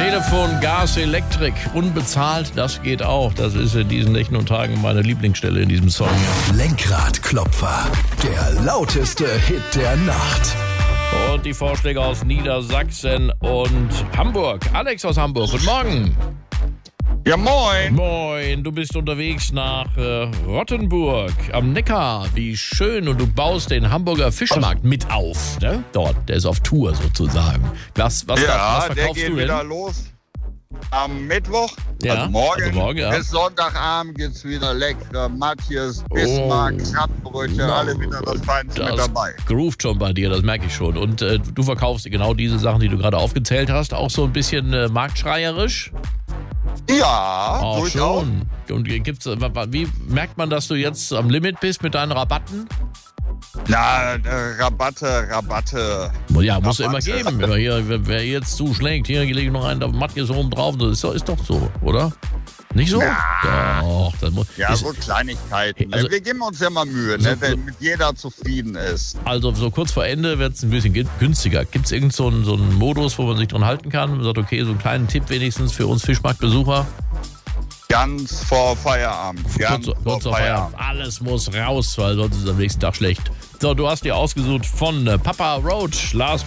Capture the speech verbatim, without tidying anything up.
Telefon, Gas, Elektrik, unbezahlt, das geht auch. Das ist in diesen Nächten und Tagen meine Lieblingsstelle in diesem Song. Lenkradklopfer, der lauteste Hit der Nacht. Und die Vorschläge aus Niedersachsen und Hamburg. Alex aus Hamburg, guten Morgen. Ja, moin. Moin, du bist unterwegs nach äh, Rottenburg am Neckar. Wie schön. Und du baust den Hamburger Fischmarkt mit auf, ne? Dort, der ist auf Tour sozusagen. Was, was, ja, da, was der verkaufst geht du denn? wieder los am Mittwoch, Ja, also morgen, also morgen, ja. bis Sonntagabend gibt's wieder leckere Matjes, Bismarck, Oh. Krabbenbrötchen, alle wieder das Feinste mit Das dabei. groovt schon bei dir, das merke ich schon. Und äh, du verkaufst genau diese Sachen, die du gerade aufgezählt hast, auch so ein bisschen äh, marktschreierisch? Ja, Auch durchaus. schon. Und gibt's, äh, wie merkt man, dass du jetzt am Limit bist mit deinen Rabatten? Na, äh, Rabatte, Rabatte. Ja, muss immer Rabatte. geben. Wer, hier, wer, wer jetzt zuschlägt, hier lege ich noch einen Matjes oben drauf. Das ist doch, ist doch so, oder? Nicht so? Ja. Doch. Das muss, Ja, ist, so Kleinigkeiten. Also- ne? Wir geben uns ja mal Mühe, So- ne? Wenn mit jeder zufrieden ist. also so kurz vor Ende wird es ein bisschen gün- günstiger. Gibt es irgend so einen, so einen Modus, wo man sich dran halten kann? Man sagt, okay, so einen kleinen Tipp wenigstens für uns Fischmarktbesucher. Ganz vor Feierabend. Ganz Kurz, vor kurz vor Feierabend. Alles muss raus, weil sonst ist es am nächsten Tag schlecht. So, du hast dir ausgesucht von äh, Papa Roach, Last